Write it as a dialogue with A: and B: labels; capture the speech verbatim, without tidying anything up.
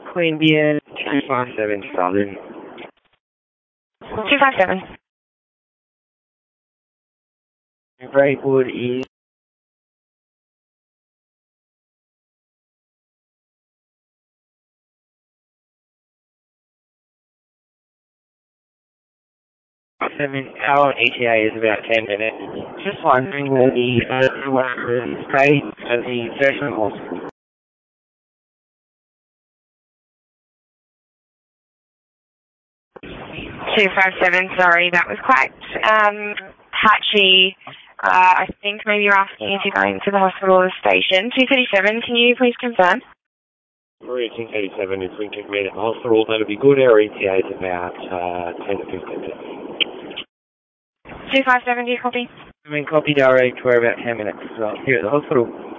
A: Queanbeyan, two five seven Southern.
B: two five seven.
A: Braidwood is seven. Our E T A is about ten minutes. Just wondering where the uh, worker is paid at the Gershman Hospital.
B: two five seven, sorry, that was quite um, patchy. Uh, I think maybe you're asking if you're going to the hospital or the station. two thirty-seven, can you please confirm?
A: Maria two thirty-seven is Winton Med at the hospital. That'll be good. Our E T A is about uh, ten to fifteen minutes.
B: two five seven, do you copy?
A: I mean, copy direct. We're about ten minutes as well here at the hospital.